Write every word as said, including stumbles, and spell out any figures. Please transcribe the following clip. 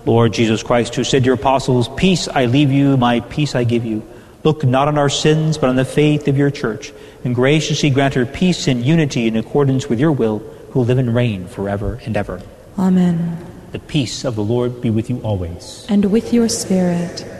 Lord Jesus Christ, who said to your apostles, "Peace I leave you, my peace I give you," look not on our sins, but on the faith of your church, and graciously grant her peace and unity in accordance with your will, who live and reign forever and ever. Amen. The peace of the Lord be with you always. And with your spirit.